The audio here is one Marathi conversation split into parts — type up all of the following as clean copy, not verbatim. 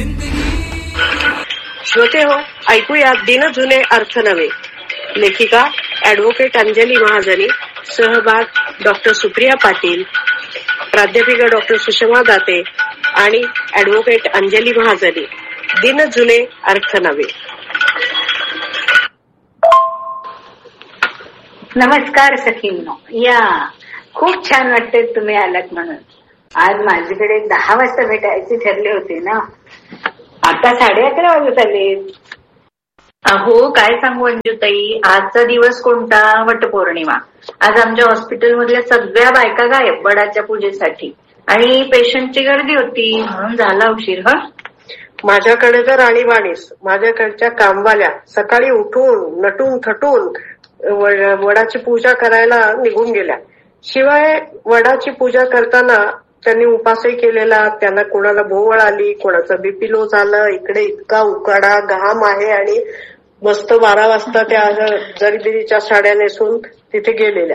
श्रोते हो, ऐकूया दिन जुने अर्थ नवे. लेखिका ऍडव्होकेट अंजली महाजनी, सहभाग डॉक्टर सुप्रिया पाटील, प्राध्यापिका डॉक्टर सुषमा दाते आणि ऍडव्होकेट अंजली महाजनी. दिन जुने अर्थ नवे. नमस्कार सखींनो. या खूप छान वाटते तुम्ही आलात म्हणून. आज माझ्याकडे 10 वाजता भेटायचे ठरले होते ना, आता 11:30 वाजत आले. अहो काय सांगू अंजुताई, आजचा दिवस कोणता? वटपौर्णिमा. आज आमच्या हॉस्पिटलमधल्या सगळ्या बायका गायब वडाच्या पूजेसाठी, आणि पेशंटची गर्दी होती म्हणून झाला उशीर. माझ्याकडे तर आणीबाणीच. माझ्याकडच्या कामवाल्या सकाळी उठून नटून थटून वडाची पूजा करायला निघून गेल्या. शिवाय वडाची पूजा करताना त्यांनी उपासही केलेला. त्यांना कोणाला भोवळ आली, कोणाचं बीपी लो झालं. इकडे इतका उकाडा घाम आहे आणि मस्त 12 वाजता त्या जरीबिरीच्या साड्या नेसून तिथे गेलेल्या.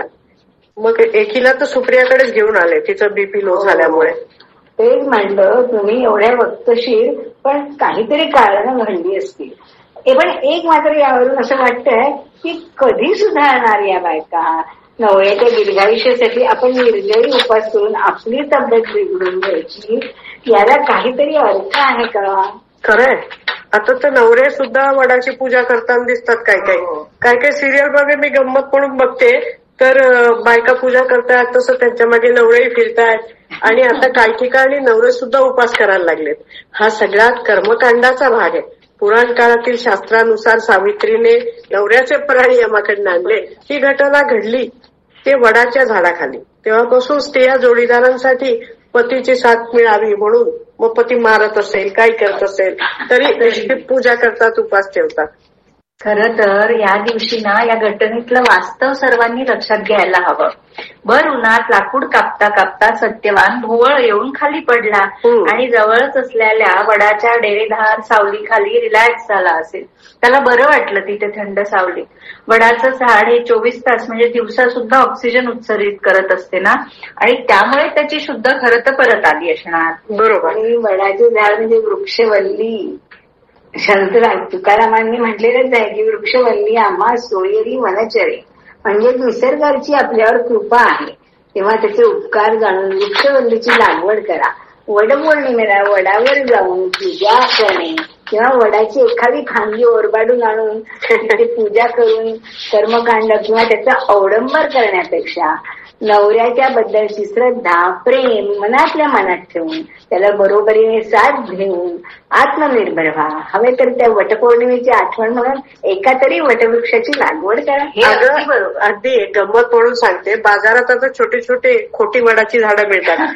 मग एकीला तर सुप्रियाकडेच घेऊन आले तिचं बीपी लो झाल्यामुळे. तेच म्हणलं, तुम्ही एवढ्या वक्तशीर, पण काहीतरी कारण घडली असतील. पण एक मात्र यावरून असं वाटतंय की कधी सुधारणार या बायका. नवऱ्याच्या दीर्घायुष्यासाठी आपण निर्जळी उपास करून आपली तब्येत बिघडून घ्यायची, याला काहीतरी अर्थ आहे का? खरंय. आता तर नवरे सुद्धा वडाची पूजा करताना दिसतात. काय काय सिरियल मध्ये मी गंमत म्हणून बघते तर बायका पूजा करतायत तसं त्यांच्या मागे नवरेही फिरतायत. आणि आता काही ठिकाणी नवरे सुद्धा उपास करायला लागलेत. हा सगळा कर्मकांडाचा भाग आहे. पुराण काळातील शास्त्रानुसार सावित्रीने नवऱ्याचे प्राण यमाकडे आणले. ही घटना घडली ते वडाच्या झाडाखाली. तेव्हापासून स्त्रिया जोडीदारांसाठी पतीची साथ मिळावी म्हणून मग पती मारत असेल, काय करत असेल तरी पूजा करतात, उपास ठेवतात. खरं तर या दिवशी ना या घटनेतलं वास्तव सर्वांनी लक्षात घ्यायला हवं. भर उन्हात लाकूड कापता कापता सत्यवान भोवळ येऊन खाली पडला आणि जवळच असलेल्या वडाच्या डेरेदार सावलीखाली रिलॅक्स झाला असेल. त्याला बरं वाटलं तिथे थंड सावलीत. वडाचं झाड हे 24 तास म्हणजे दिवसा सुद्धा ऑक्सिजन उत्सर्जित करत असते ना, आणि त्यामुळे त्याची शुद्ध खरं तर परत आली असणार. बरोबर. आणि वडाचे झाड म्हणजे वृक्षवल्ली. संत तुकारामांनी म्हटलेलंच आहे की वृक्षवल्ली आम्हा सोयरी वनचरे, म्हणजे निसर्गाची आपल्यावर कृपा आहे तेव्हा त्याचे उपकार जाणून वृक्षवल्लीची लागवड करा. वडपौर्णिमेला वडावर जाऊन पूजा करणे किंवा वडाची एखादी फांदी ओरबाडून आणून तिथे पूजा करून कर्मकांड किंवा त्याचा अवडंबर करण्यापेक्षा नवऱ्याच्या बद्दलची श्रद्धा प्रेम मनातल्या मनात ठेवून त्याला बरोबरीने साथ घेऊन आत्मनिर्भर व्हा. हवे तर त्या वटपौर्णिमेची आठवण म्हणून एका तरी वटवृक्षाची लागवड करा. अगदी गंमत म्हणून सांगते, बाजारात आता छोटे छोटे खोटी वडाची झाडं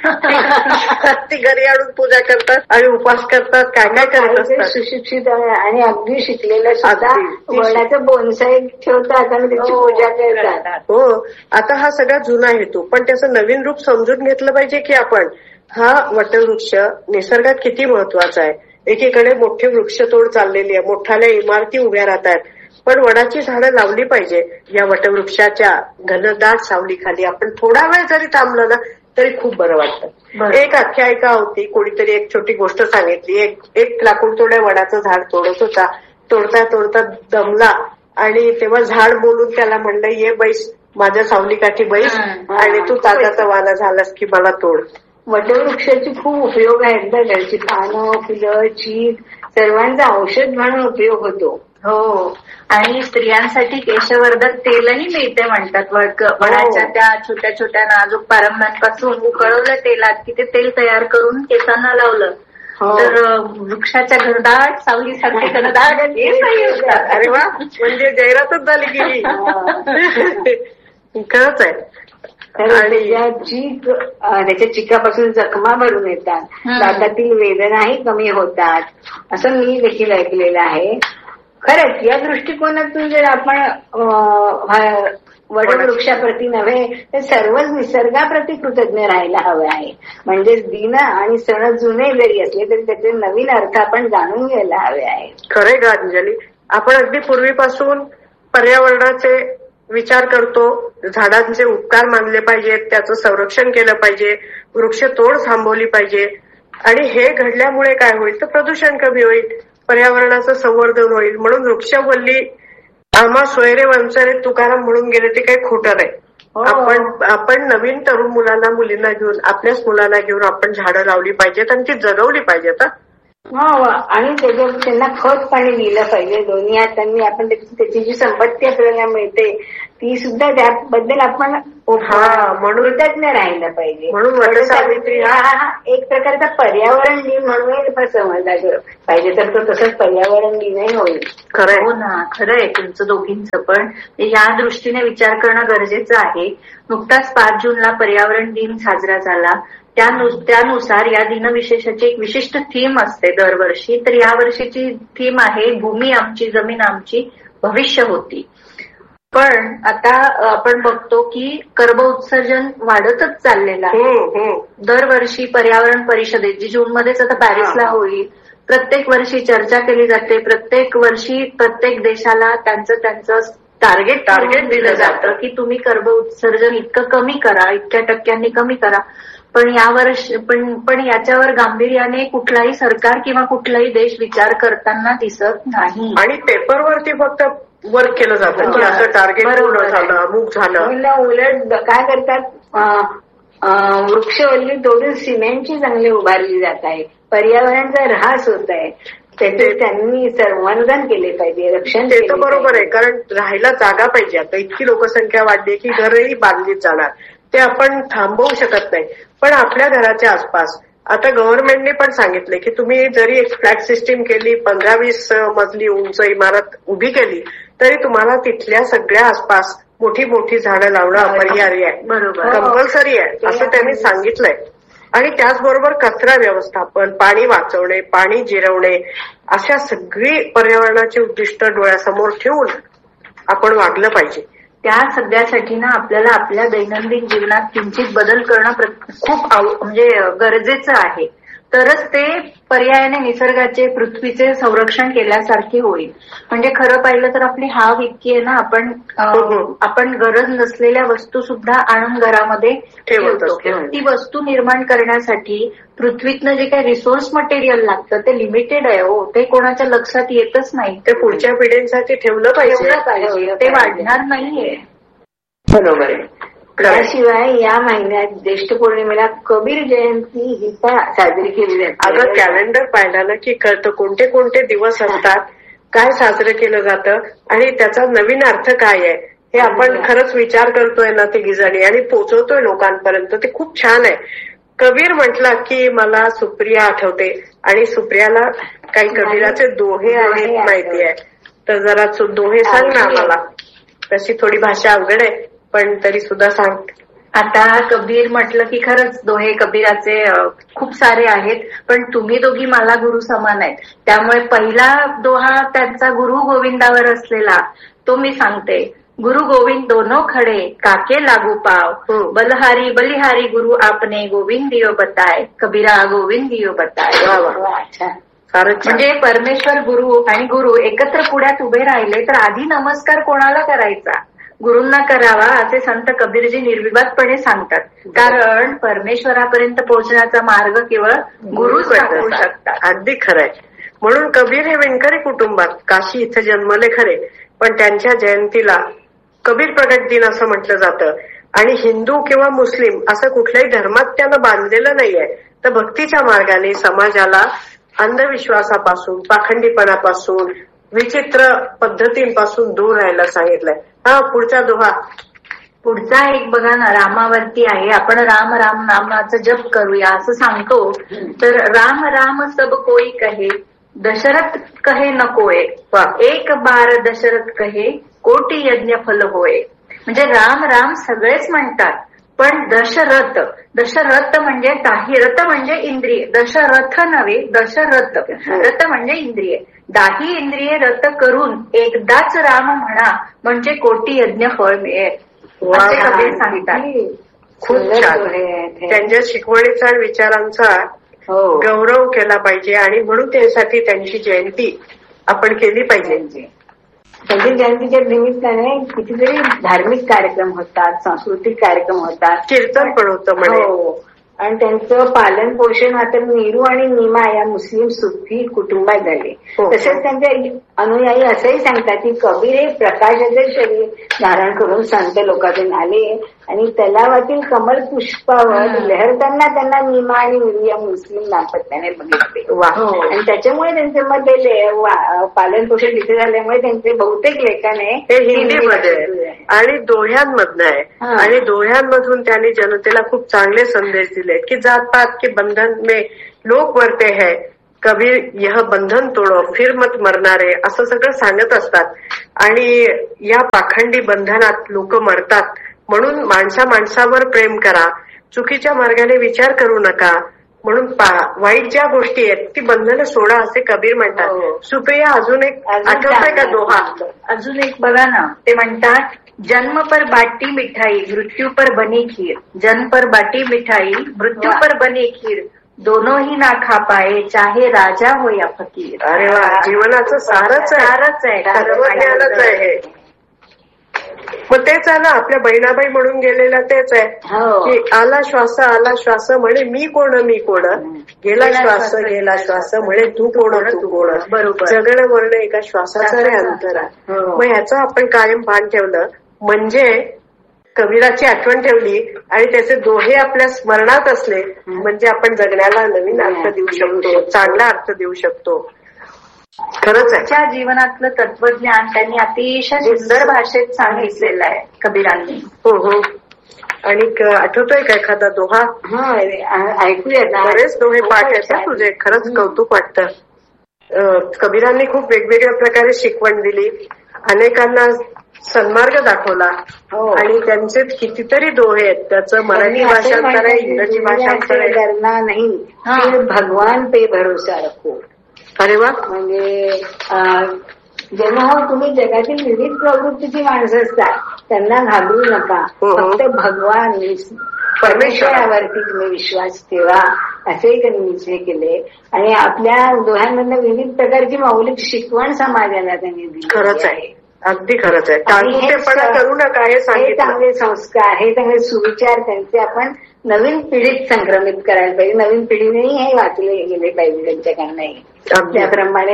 मिळतात. ती घरी आणून पूजा करतात आणि उपास करतात. काय करत असतात सुशिक्षित आणि अगदी शिकलेलं सुद्धा वडाचं बोनसाई ठेवतात आणि त्याची पूजा करतात. हो, आता हा सगळा जुना हेतू, पण त्याचं नवीन रूप समजून घेतलं पाहिजे की आपण हा वटवृक्ष निसर्गात किती महत्वाचा आहे. एकीकडे मोठी वृक्षतोड चाललेली आहे, मोठ्याल्या इमारती उभ्या राहतात, पण वडाची झाडं लावली पाहिजे. या वटवृक्षाच्या घनदाट सावलीखाली आपण थोडा वेळ जरी थांबलो ना तरी खूप बरं वाटतं. एक आख्यायिका होती, कोणीतरी एक छोटी गोष्ट सांगितली. एक लाकूड तोड्या वडाचं झाड तोडत होता. तोडता तोडता दमला आणि तेव्हा झाड बोलून त्याला म्हणलं, ये बैस माझ्या सावलीकाठी बैस आणि तू ताजा वाला झालास की मला तोड. वटवृक्षाचे खूप उपयोग आहेत. त्याची पानं, फुलं, चीक सर्वांचा औषध म्हणून उपयोग होतो. हो, आणि स्त्रियांसाठी केशवर्धक तेलही मिळते म्हणतात. वडाच्या त्या छोट्या छोट्या नाजूक पारंब्यांपासून उकळवलं तेलात की ते तेल तयार करून केसांना लावलं तर वृक्षाच्या घनदाट सावलीसारखे घनदाट केसही असतात. अरे वा, म्हणजे जाहिरातच झाली की खरंच आहे. त्याच्या चिकापासून जखमा भरून येतात, दातातील वेदनाही कमी होतात, असं मी देखील ऐकलेलं आहे. खरंच या दृष्टिकोनातून जर आपण वटवृक्षाप्रती नव्हे तर सर्वच निसर्गाप्रती कृतज्ञ राहायला हवं आहे. म्हणजे दिन आणि सण जुने जरी असले तरी त्याचे नवीन अर्थ आपण जाणून घ्यायला हवे आहे. खरे ग अंजली, आपण अगदी पूर्वीपासून पर्यावरणाचे विचार करतो, झाडांचे उपकार मानले पाहिजेत, त्याचं संरक्षण केलं पाहिजे, वृक्षतोड थांबवली पाहिजे. आणि हे घडल्यामुळे काय होईल तर प्रदूषण कमी होईल, पर्यावरणाचं संवर्धन होईल. म्हणून वृक्षवल्ली आम्हा सोयरे वंचरे तुकाराम म्हणून गेले ते काही खोटं नाही. आपण नवीन तरुण मुलांना मुलींना घेऊन आपल्याच मुलांना घेऊन आपण झाडं लावली पाहिजेत आणि ती जगवली पाहिजेत. आणि त्याच्यावर त्यांना खत पाणी दिलं पाहिजे दोन्ही हातांनी. आपण त्याची जी संपत्ती आपल्याला मिळते ती सुद्धा त्याबद्दल आपण म्हणून कृतज्ञ राहिलं पाहिजे. म्हणून वटसावित्री हा एक प्रकारचा पर्यावरण दिन म्हणून समजला पाहिजे, तर तो तसंच पर्यावरण दिनही होईल. खरंय. हो ना, खरंय तुमचं दोघींचं. पण या दृष्टीने विचार करणं गरजेचं आहे. नुकताच 5 जूनला पर्यावरण दिन साजरा झाला. त्यानुसार या दिनविशेषाची एक विशिष्ट थीम असते दरवर्षी. तर या वर्षीची थीम आहे भूमी आमची जमीन आमची भविष्य होती. पण आता आपण बघतो की कर्ब उत्सर्जन वाढतच चाललेलं आहे. दरवर्षी पर्यावरण परिषदेत जी जूनमध्येच आता पॅरिसला होईल, प्रत्येक वर्षी चर्चा केली जाते. प्रत्येक वर्षी प्रत्येक देशाला त्यांचं टार्गेट दिलं जातं की तुम्ही कर्ब उत्सर्जन इतकं कमी करा, इतक्या टक्क्यांनी कमी करा. पण याच्यावर गांभीर्याने कुठलाही सरकार किंवा कुठलाही देश विचार करताना दिसत नाही. आणि पेपरवरती फक्त वर्क केलं जातं की असं टार्गेट पूर्ण झालं, अमुक झालं. उलट काय करतात, वृक्षवल्ली तोडून सिमेंटची चांगली उभारली जात आहे, पर्यावरणाचा ऱ्हास होत आहे. त्याचे त्यांनी संवर्धन केले पाहिजे, रक्षण. ते तर बरोबर आहे, कारण राहायला जागा पाहिजे. आता इतकी लोकसंख्या वाढली की घरही बांधलीच जाणार, ते आपण थांबवू शकत नाही. पण आपल्या घराच्या आसपास आता गव्हर्नमेंटने पण सांगितले की तुम्ही जरी एक फ्लॅट सिस्टीम केली, 15-20 मजली उंच इमारत उभी केली, तरी तुम्हाला तिथल्या सगळ्या आसपास मोठी मोठी झाडं लावणं अपरिहार्य आहे, कंपल्सरी आहे असं त्यांनी सांगितलंय. आणि त्याचबरोबर कचरा व्यवस्थापन, पाणी वाचवणे, पाणी जिरवणे, अशा सगळी पर्यावरणाची उद्दिष्ट डोळ्यासमोर ठेवून आपण वागलं पाहिजे. त्या सगळ्यासाठी ना आपल्याला आपल्या दैनंदिन जीवनात किंचित बदल करणं खूप म्हणजे गरजेचं आहे. तरच ते पर्यायाने निसर्गाचे, पृथ्वीचे संरक्षण केल्यासारखे होईल. म्हणजे खरं पाहिलं तर आपली हाव इतकी आहे ना, आपण गरज नसलेल्या वस्तू सुद्धा आणून घरामध्ये ठेवतो. ती वस्तू निर्माण करण्यासाठी पृथ्वीतनं जे काही रिसोर्स मटेरियल लागतं ते लिमिटेड आहे. ते कोणाच्या लक्षात येतच नाही. ते पुढच्या पिढींसाठी ठेवलं पाहिजे, ते वाढणार नाहीये. बरोबर आहे. त्याशिवाय या महिन्यात ज्येष्ठ पौर्णिमेला कबीर जयंती ही पण साजरी केली जाते. अगं कॅलेंडर पाहिलं ना की कळतं कोणते कोणते दिवस असतात, काय साजरं केलं जातं आणि त्याचा नवीन अर्थ काय आहे हे आपण खरंच विचार करतोय ना तिघीजणी आणि पोहोचवतोय लोकांपर्यंत. ते खूप छान आहे. कबीर म्हटलं की मला सुप्रिया आठवते आणि सुप्रियाला काही कबीराचे दोहे आहेत माहिती आहे, तर जरा दोहे सांग ना आम्हाला. तशी थोडी भाषा अवघड आहे पण तरी सुद्धा सांग. आता कबीर म्हटलं की खरंच दोहे कबीराचे खूप सारे आहेत, पण तुम्ही दोघी मला गुरु समान आहेत. त्यामुळे पहिला दोहा त्यांचा गुरु गोविंदावर असलेला तो मी सांगते. गुरु गोविंद दोनों खडे काके लागू पाव, बलहारी बलिहारी गुरु आपने गोविंद दियो बताय, कबीरा गोविंद दियो बताय. म्हणजे परमेश्वर गुरु आणि गुरु एकत्र पुढ्यात उभे राहिले तर आधी नमस्कार कोणाला करायचा? गुरूंना करावा असे संत कबीरजी निर्विवादपणे सांगतात. कारण परमेश्वरापर्यंत पोहोचण्याचा मार्ग केवळ गुरुच दाखवू शकतात. अगदी खरंय. म्हणून कबीर हे वेंकरी कुटुंबात काशी इथं जन्मले खरे, पण त्यांच्या जयंतीला कबीर प्रगट दिन असं म्हटलं जातं. आणि हिंदू किंवा मुस्लिम असं कुठल्याही धर्मात त्यानं बांधलेलं नाहीये, तर भक्तीच्या मार्गाने समाजाला अंधविश्वासापासून, पाखंडीपणापासून, विचित्र पद्धतींपासून दूर राहायला सांगितलंय. पुढचा दोहा. पुढचा एक बघा ना, रामावरती आहे. आपण राम राम नामाचं जप करूया असं सांगतो. तर राम राम सब कोई कहे, दशरथ कहे नकोय, एक बार दशरथ कहे, कोटी यज्ञ फल होय. म्हणजे राम राम सगळेच म्हणतात, पण दशरथ, दशरथ म्हणजे दाही, रथ म्हणजे इंद्रिय, दशरथ नव्हे दशरथ, रथ म्हणजे इंद्रिय. दाही इंद्रिये रथ करून एकदाच राम म्हणा म्हणजे कोटी यज्ञ फळ मिळेल असे कबीर सांगतात. खूप छान. त्यांच्या शिकवणीचा आणि विचारांचा गौरव केला पाहिजे आणि म्हणून त्यासाठी त्यांची जयंती आपण केली पाहिजे. त्यांच्या जयंतीच्या निमित्ताने कितीतरी धार्मिक कार्यक्रम होतात, सांस्कृतिक कार्यक्रम होतात, कीर्तन पण होतं म्हणे. आणि त्यांचं पालन पोषण आता नीरू आणि नीमा या मुस्लिम सुफी कुटुंबात झाले. तसेच त्यांचे अनुयायी असंही सांगतात की कबीर हे प्रकाशाचे शरीर धारण करून संत लोकांतून आले आणि तलावातील कमल पुष्पावर लहरताना त्यांना नीमा आणि नीरू या मुस्लिम दाम्पत्याने बघितले. आणि त्याच्यामुळे त्यांचे मग ते पालन पोषण तिथे झाल्यामुळे त्यांचे बहुतेक लेखन हे हिंदीमध्ये आणि दोह्यांमधनं आहे. आणि दोह्यांमधून त्यांनी जनतेला खूप चांगले संदेश दिले की जात पात के बंधन में लोक मरते हैं, कबीर यह बंधन तोडो फिर मत मरणारे असं सगळं सांगत असतात. आणि या पाखंडी बंधनात लोक मरतात म्हणून माणसावर प्रेम करा, चुकीच्या मार्गाने विचार करू नका, म्हणून वाईट ज्या गोष्टी आहेत ती बंधनं सोडा असे कबीर म्हणतात. सुप्रिया अजून एक आठवतंय का दोहा? अजून एक बघा ना, ते म्हणतात जन्म पर बाटी मिठाई मृत्यू पर बनी खीर, जन्म पर बाटी मिठाई मृत्यू पर बनी खीर, दोनों ही ना खा पाए चाहे राजा हो या फकीर. अरे वा, जीवनाचं सारच आहे, तत्वज्ञानच आहे हे. मग तेच आहे ना, आपल्या बहिणाबाई म्हणून गेलेला तेच आहे की आला श्वास म्हणे मी कोण, गेला श्वास म्हणे तू कोण. बरोबर, जगणं मरण एका श्वासाचं रे अंतर आहे. मग ह्याचं आपण कायम भान ठेवलं म्हणजे कबीराची आठवण ठेवली आणि त्याचे दोहे आपल्या स्मरणात असले म्हणजे आपण जगण्याला नवीन अर्थ देऊ शकतो, चांगला अर्थ देऊ शकतो. खरंच आहे. त्याच्या जीवनातलं तत्वज्ञान त्यांनी अतिशय सुंदर भाषेत सांगितलेलं आहे कबीरांनी. हो. आणि आठवतोय का एखादा दोहा? ऐकूया. बरेच दोहे पाठ आहेत तुझे, खरंच कौतुक वाटतं. कबीरांनी खूप वेगवेगळ्या प्रकारे शिकवण दिली, अनेकांना सन्मार्ग दाखवला आणि त्यांचे कितीतरी दोहे आहेत. त्याचं मराठी भाषांतर आहे, इंग्रजी भाषांतर आहे. डरना नाही भगवान पे भरोसा रखो. अरे वा, म्हणजे जेव्हा तुम्ही जगातील विविध प्रवृत्तीची माणसं असतात त्यांना घाबरू नका, फक्त भगवान परमेश्वरावरती तुम्ही विश्वास ठेवा असेही त्यांनी निश्चय केले. आणि आपल्या दोह्यांमधनं विविध प्रकारची मौलिक शिकवण समाजाला त्यांनी दिली. खरंच आहे, अगदी खरंच आहे. टाळमुटेपणा करू नका हे सांगितलं. चांगले संस्कार, हे चांगले सुविचार त्यांचे आपण नवीन पिढीत संक्रमित करायला पाहिजे. नवीन पिढीनेही हे वाचले गेले पाहिजे त्यांच्याकडनंही. त्याप्रमाणे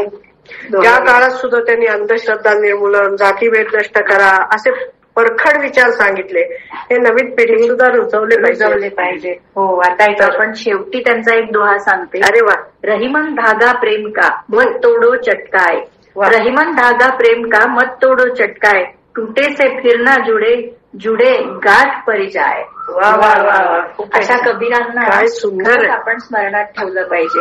या काळात सुद्धा त्यांनी अंधश्रद्धा निर्मूलन, जातीभेद नष्ट करा असे परखड विचार सांगितले. हे नवीन पिढी सुद्धा रुजवले पाहिजे. हो, आता आपण शेवटी त्यांचा एक दोहा सांगते. अरे वा, रहीमन धागा प्रेम का मत तोडो चटकाय, रहीमन धागा प्रेम का मत तोडो चटकाय, टूटे से फिर ना जुडे गाठ परी जाय. वा वा वा, अशा कबीरांना काय सुंदर आपण स्मरणात ठेवलं पाहिजे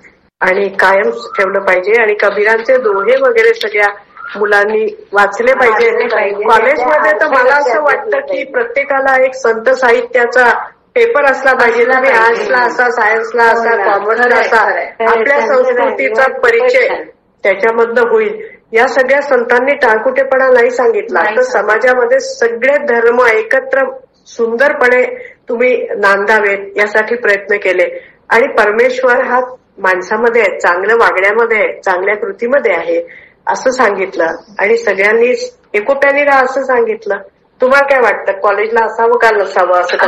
आणि कायम ठेवलं पाहिजे. आणि कबीरांचे दोहे वगैरे सगळ्या मुलांनी वाचले पाहिजे. कॉलेजमध्ये तर मला असं वाटतं की प्रत्येकाला एक संत साहित्याचा पेपर असला पाहिजे. तुम्ही आर्ट्सला असा, सायन्सला असा, कॉमर्सला असा, आपल्या संस्कृतीचा परिचय त्याच्यामधनं होईल. या सगळ्या संतांनी टाळकुटेपणा नाही सांगितला, तर समाजामध्ये सगळे धर्म एकत्र सुंदरपणे तुम्ही नांदावेत यासाठी प्रयत्न केले. आणि परमेश्वर हा माणसामध्ये आहे, चांगलं वागण्यामध्ये आहे, चांगल्या कृतीमध्ये आहे असं सांगितलं. आणि सगळ्यांनी एकोप्याने राहा असं सांगितलं. तुम्हाला काय वाटतं, कॉलेजला असावं का नसावं? असं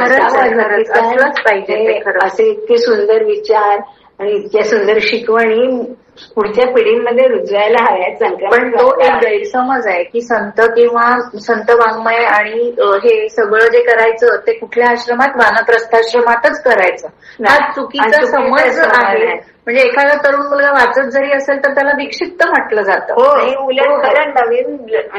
असलंच पाहिजे. असे इतके सुंदर विचार आणि इतक्या सुंदर शिकवणी पुढच्या पिढींमध्ये रुजवायला हव्यात. पण तो एक गैरसमज आहे की संत किंवा संत वाङ्मय आणि हे सगळं जे करायचं ते कुठल्या आश्रमात, वानप्रस्थाश्रमातच करायचं, हा चुकीचा समज आहे. म्हणजे एखादा तरुण मुलगा वाचत जरी असेल तर त्याला दीक्षित म्हटलं जातं. उलट खरं नवीन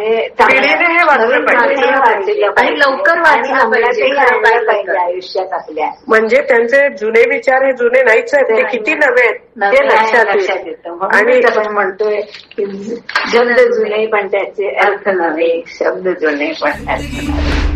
पिढीने हे वाचलं पाहिजे आणि लवकर वाचलं पाहिजे आयुष्यात आपल्या. म्हणजे त्यांचे जुने विचार हे जुने नाहीच आहेत, ते किती नवे आहेत हे लक्षात येतं. आणि आपण म्हणतोय की शब्द जुने पण त्याचे अर्थ नवे, शब्द जुने पण अर्थ नवे.